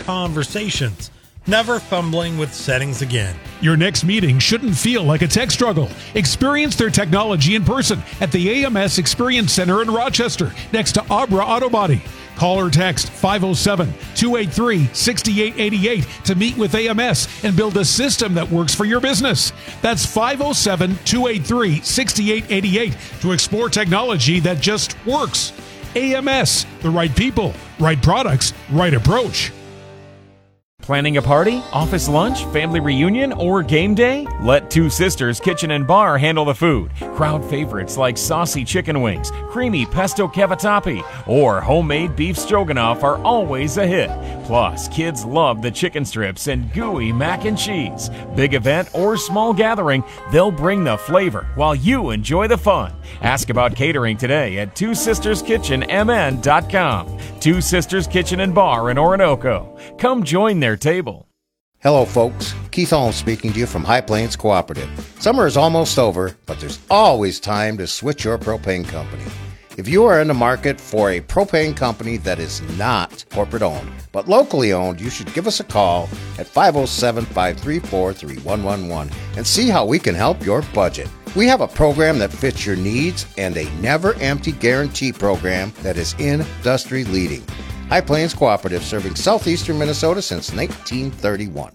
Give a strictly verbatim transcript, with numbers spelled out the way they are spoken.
conversations, never fumbling with settings again. Your next meeting shouldn't feel like a tech struggle. Experience their technology in person at the A M S Experience Center in Rochester, next to Abra Auto Body. Call or text five oh seven, two eight three, six eight eight eight to meet with A M S and build a system that works for your business. That's five oh seven, two eight three, six eight eight eight to explore technology that just works. A M S, the right people, right products, right approach. Planning a party, office lunch, family reunion, or game day? Let Two Sisters Kitchen and Bar handle the food. Crowd favorites like saucy chicken wings, creamy pesto cavatappi, or homemade beef stroganoff are always a hit. Plus, kids love the chicken strips and gooey mac and cheese. Big event or small gathering, they'll bring the flavor while you enjoy the fun. Ask about catering today at two sisters kitchen m n dot com. Two Sisters Kitchen and Bar in Orinoco. Come join their table. Hello, folks. Keith Holmes speaking to you from High Plains Cooperative. Summer is almost over, but there's always time to switch your propane company. If you are in the market for a propane company that is not corporate owned, but locally owned, you should give us a call at five oh seven, five three four, three one one one and see how we can help your budget. We have a program that fits your needs and a never-empty guarantee program that is industry leading. High Plains Cooperative, serving southeastern Minnesota since nineteen thirty-one.